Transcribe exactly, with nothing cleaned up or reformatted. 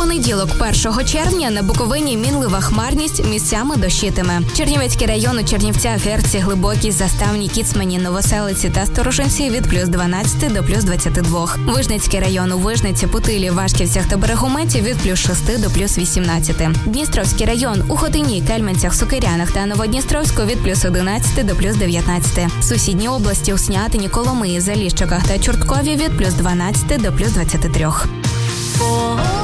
понеділок, першого червня, на Буковині мінлива хмарність, місцями дощитиме. Чернівецький район у Чернівцях, Герці, Глибокій, Заставній, Кіцмані, Новоселиці та Сторожинці від плюс дванадцяти до плюс двадцяти двох. Вижницький район у Вижниці, Путилі, Вашківцях та Берегометі від плюс шести до плюс вісімнадцяти. Дністровський район у Хотині, Кельменцях, Сокирянах та Новодністровську від плюс одинадцяти до плюс дев'ятнадцяти. Сусідні області у Снятині, Коломиї, Заліщиках та Чорткові від плюс дванадцяти до плюс двадцяти трьох.